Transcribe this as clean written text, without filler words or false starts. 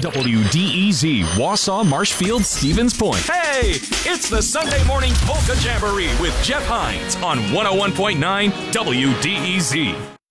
WDEZ, Wausau, Marshfield, Stevens Point. Hey, it's the Sunday Morning Polka Jamboree with Jeff Hines on 101.9 WDEZ.